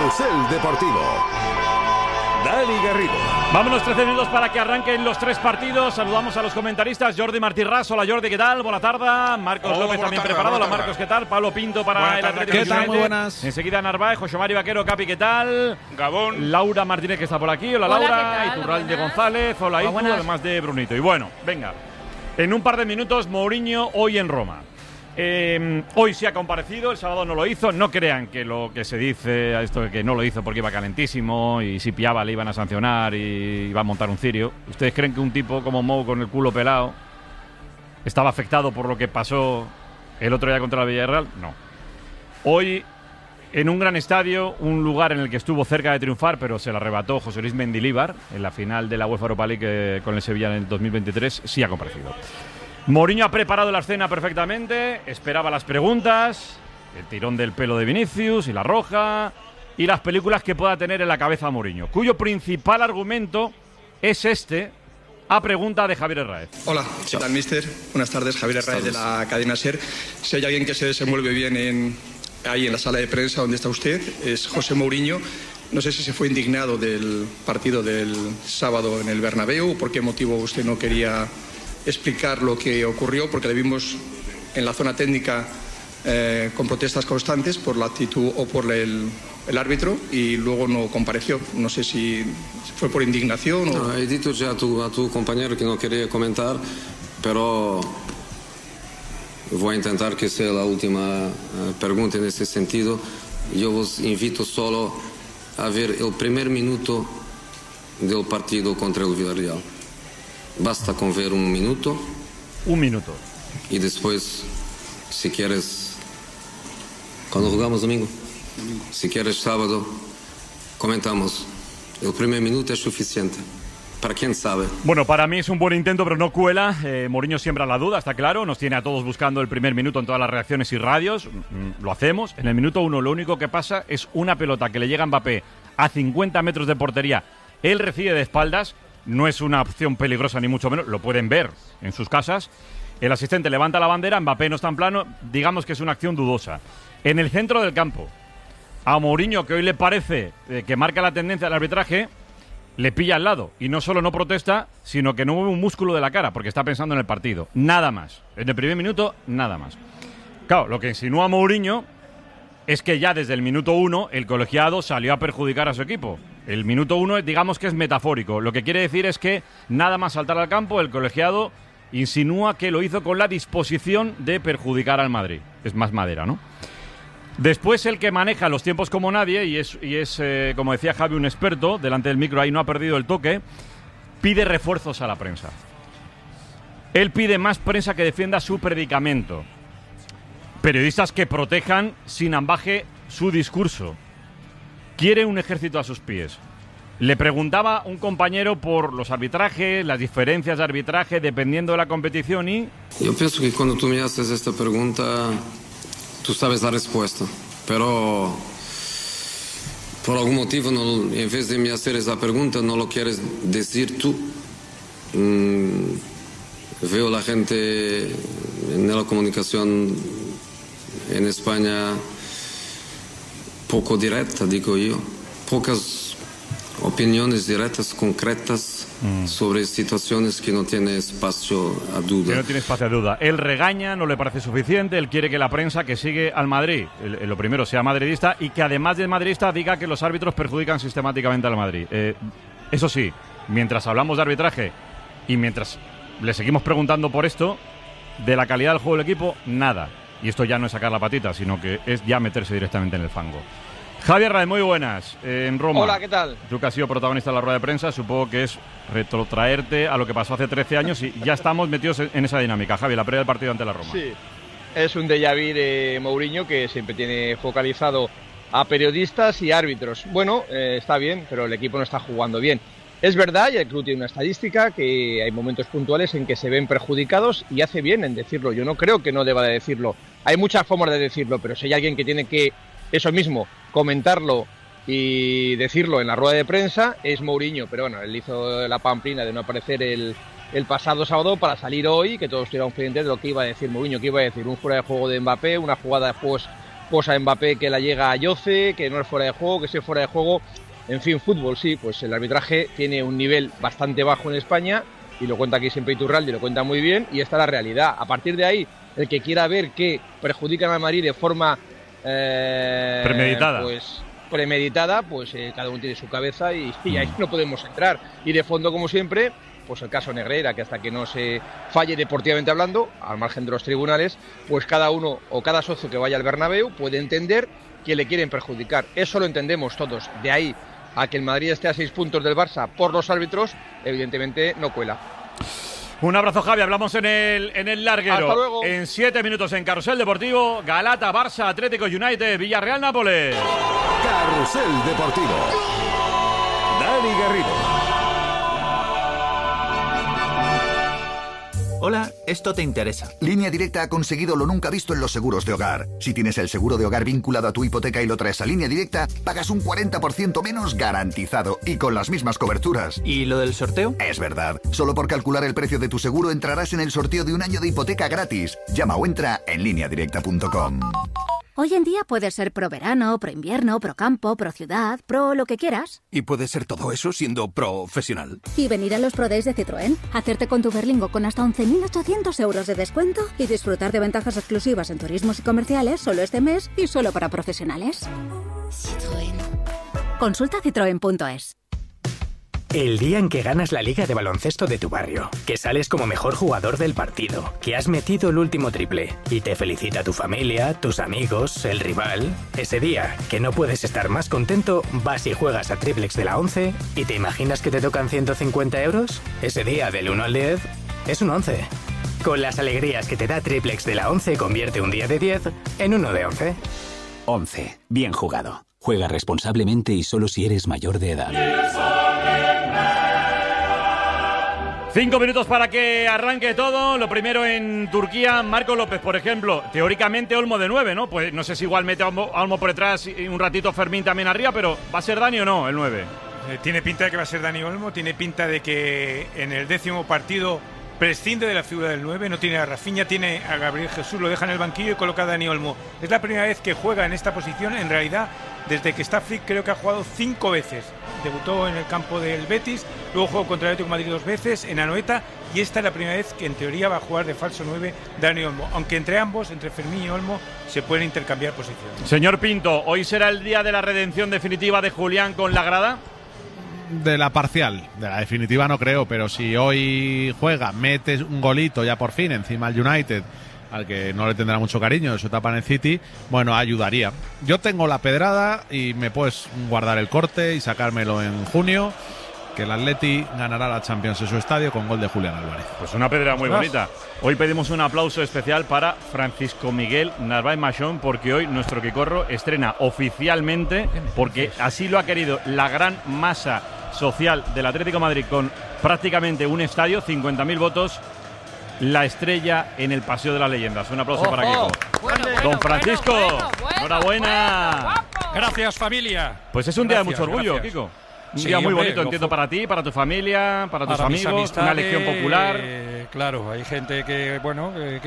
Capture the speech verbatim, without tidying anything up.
Carrusel Deportivo. Dani Garrido. Vámonos, trece minutos para que arranquen los tres partidos. Saludamos a los comentaristas. Jordi Martí-Ras. Hola, Jordi, ¿qué tal? Buena tarde. Marcos Hola, López también tarde, preparado. Hola, tarde. Marcos, ¿qué tal? Pablo Pinto para Buena el tarde, Atlético. ¿qué tal? United. Muy buenas. Enseguida Narváez, José Mari Vaquero, Capi, ¿qué tal? Gabón. Laura Martínez, que está por aquí. Hola, Hola, Laura. ¿qué tal? Iturralde Buenas. González. Hola, Hola, Itu, buenas. además de Brunito. Y bueno, venga. En un par de minutos, Mourinho hoy en Roma. Eh, hoy sí ha comparecido, el sábado no lo hizo. No crean que lo que se dice, esto que no lo hizo porque iba calentísimo y si piaba le iban a sancionar y iba a montar un cirio. ¿Ustedes creen que un tipo como Mou con el culo pelado estaba afectado por lo que pasó el otro día contra la Villarreal? No. Hoy, en un gran estadio, un lugar en el que estuvo cerca de triunfar, pero se la arrebató José Luis Mendilibar en la final de la UEFA Europa League eh, con el Sevilla en el dos mil veintitrés, sí ha comparecido. Mourinho ha preparado la escena perfectamente, esperaba las preguntas, el tirón del pelo de Vinicius y la roja, y las películas que pueda tener en la cabeza Mourinho, cuyo principal argumento es este, a pregunta de Javier Herráez. Hola, ¿qué tal, mister? Buenas tardes, Javier Herráez de la cadena SER. Si hay alguien que se desenvuelve bien en, ahí en la sala de prensa donde está usted, es José Mourinho. No sé si se fue indignado del partido del sábado en el Bernabéu, por qué motivo usted no quería explicar lo que ocurrió, porque le vimos en la zona técnica eh, con protestas constantes por la actitud o por el, el árbitro, y luego no compareció. No sé si fue por indignación o... No, he dicho ya a tu, a tu compañero que no quería comentar, pero voy a intentar que sea la última uh, pregunta en ese sentido. Yo os invito solo a ver el primer minuto del partido contra el Villarreal. Basta con ver un minuto. Un minuto. Y después, si quieres, cuando jugamos domingo, si quieres sábado, comentamos. El primer minuto es suficiente. Para quién sabe. Bueno, para mí es un buen intento, pero no cuela. Eh, Mourinho siembra la duda, está claro. Nos tiene a todos buscando el primer minuto en todas las reacciones y radios. Mm, lo hacemos. En el minuto uno lo único que pasa es una pelota que le llega a Mbappé a cincuenta metros de portería. Él recibe de espaldas. No es una opción peligrosa ni mucho menos, lo pueden ver en sus casas. El asistente levanta la bandera, Mbappé no está en plano, digamos que es una acción dudosa. En el centro del campo, a Mourinho, que hoy le parece eh, que marca la tendencia del arbitraje, le pilla al lado. Y no solo no protesta, sino que no mueve un músculo de la cara, porque está pensando en el partido. Nada más. En el primer minuto, nada más. Claro, lo que insinúa Mourinho es que ya desde el minuto uno el colegiado salió a perjudicar a su equipo. El minuto uno, digamos que es metafórico. Lo que quiere decir es que nada más saltar al campo, el colegiado insinúa que lo hizo con la disposición de perjudicar al Madrid. Es más madera, ¿no? Después, el que maneja los tiempos como nadie, y es, y es eh, como decía Javi, un experto, delante del micro ahí no ha perdido el toque, pide refuerzos a la prensa. Él pide más prensa que defienda su predicamento. Periodistas que protejan sin ambaje su discurso. Quiere un ejército a sus pies. Le preguntaba un compañero por los arbitrajes, las diferencias de arbitraje dependiendo de la competición y... Yo pienso que cuando tú me haces esta pregunta, tú sabes la respuesta. Pero por algún motivo, no, en vez de me hacer esa pregunta, no lo quieres decir tú. Mm, veo la gente en la comunicación en España poco directa, digo yo. Pocas opiniones directas, concretas, mm. sobre situaciones que no tienen espacio a duda. Que no tiene espacio a duda. Él regaña, no le parece suficiente, él quiere que la prensa que sigue al Madrid, el, el, lo primero, sea madridista y que además de madridista diga que los árbitros perjudican sistemáticamente al Madrid. Eh, eso sí, mientras hablamos de arbitraje y mientras le seguimos preguntando por esto, de la calidad del juego del equipo, nada. Y esto ya no es sacar la patita, sino que es ya meterse directamente en el fango. Javier Herráez, muy buenas. Eh, en Roma. Hola, ¿qué tal? Tú que has sido protagonista de la rueda de prensa, supongo que es retrotraerte a lo que pasó hace trece años y ya estamos metidos en esa dinámica. Javi, la previa del partido ante la Roma. Sí, es un déjà vu de Mourinho que siempre tiene focalizado a periodistas y árbitros. Bueno, eh, está bien, pero el equipo no está jugando bien. Es verdad, y el club tiene una estadística, que hay momentos puntuales en que se ven perjudicados y hace bien en decirlo. Yo no creo que no deba de decirlo. Hay muchas formas de decirlo, pero si hay alguien que tiene que, eso mismo, comentarlo y decirlo en la rueda de prensa, es Mourinho. Pero bueno, él hizo la pamplina de no aparecer el, el pasado sábado para salir hoy, que todos estuviéramos pendientes de lo que iba a decir Mourinho, que iba a decir un fuera de juego de Mbappé, una jugada después pues a Mbappé que la llega a Yoce, que no es fuera de juego, que sí es fuera de juego. En fin, fútbol, sí, pues el arbitraje tiene un nivel bastante bajo en España, y lo cuenta aquí siempre Iturralde, y lo cuenta muy bien, y esta es la realidad. A partir de ahí, el que quiera ver que perjudican al Madrid de forma eh, premeditada, pues premeditada, pues eh, cada uno tiene su cabeza, y, y ahí no podemos entrar. Y de fondo, como siempre, pues el caso Negreira, que hasta que no se falle deportivamente hablando, al margen de los tribunales, pues cada uno o cada socio que vaya al Bernabéu puede entender que le quieren perjudicar. Eso lo entendemos todos. De ahí a que el Madrid esté a seis puntos del Barça por los árbitros, evidentemente no cuela. Un abrazo, Javi. Hablamos en el, en el larguero. Hasta luego. En siete minutos en Carrusel Deportivo, Galata, Barça, Atlético United, Villarreal, Nápoles. Carrusel Deportivo. Dani Garrido. Hola, esto te interesa. Línea Directa ha conseguido lo nunca visto en los seguros de hogar. Si tienes el seguro de hogar vinculado a tu hipoteca y lo traes a Línea Directa, pagas un cuarenta por ciento menos garantizado y con las mismas coberturas. ¿Y lo del sorteo? Es verdad. Solo por calcular el precio de tu seguro entrarás en el sorteo de un año de hipoteca gratis. Llama o entra en línea directa punto com. Hoy en día puedes ser pro verano, pro invierno, pro campo, pro ciudad, pro lo que quieras. Y puedes ser todo eso siendo profesional. Y venir a los Pro Days de Citroën, hacerte con tu Berlingo con hasta once mil ochocientos euros de descuento y disfrutar de ventajas exclusivas en turismos y comerciales solo este mes y solo para profesionales. Citroën. Consulta citroen punto es. El día en que ganas la liga de baloncesto de tu barrio, que sales como mejor jugador del partido, que has metido el último triple y te felicita tu familia, tus amigos, el rival. Ese día, que no puedes estar más contento, vas y juegas a Triplex de la once y te imaginas que te tocan ciento cincuenta euros. Ese día, del uno al diez, es un once. Con las alegrías que te da Triplex de la once, convierte un día de diez en uno de once. once. Bien jugado. Juega responsablemente y solo si eres mayor de edad. Cinco minutos para que arranque todo. Lo primero en Turquía, Marco López, por ejemplo. Teóricamente Olmo de nueve, ¿no? Pues no sé si igual mete a Olmo, a Olmo por detrás y un ratito Fermín también arriba, pero ¿va a ser Dani o no el nueve? Eh, tiene pinta de que va a ser Dani Olmo, tiene pinta de que en el décimo partido prescinde de la figura del nueve, no tiene a Rafinha, tiene a Gabriel Jesús, lo deja en el banquillo y coloca a Dani Olmo. Es la primera vez que juega en esta posición, en realidad, desde que está Flick creo que ha jugado cinco veces. Debutó en el campo del Betis, luego jugó contra el Atlético de Madrid dos veces, en Anoeta, y esta es la primera vez que en teoría va a jugar de falso nueve Dani Olmo, aunque entre ambos, entre Fermín y Olmo, se pueden intercambiar posiciones. Señor Pinto, ¿hoy será el día de la redención definitiva de Julián con la grada? De la parcial, de la definitiva no creo, pero si hoy juega, metes un golito ya por fin encima al United, al que no le tendrá mucho cariño, eso tapa en el City, bueno, ayudaría. Yo tengo la pedrada y me puedes guardar el corte y sacármelo en junio, que el Atleti ganará la Champions en su estadio con gol de Julián Álvarez. Pues una pedrada muy bonita. Hoy pedimos un aplauso especial para Francisco Miguel Narváez Machón, porque hoy nuestro Quicorro estrena oficialmente, porque así lo ha querido la gran masa social del Atlético de Madrid, con prácticamente un estadio, cincuenta mil votos, la estrella en el Paseo de las Leyendas. Un aplauso ¡Ojo! Para Kiko. Bueno, bueno, Don Francisco, bueno, bueno, enhorabuena. Bueno, gracias, familia. Pues es un gracias, día de mucho orgullo, gracias. Kiko. Un sí, día muy hombre, bonito, entiendo, para ti, para tu familia, para tus para amigos, una elección popular. Eh, claro, hay gente que, bueno... Eh,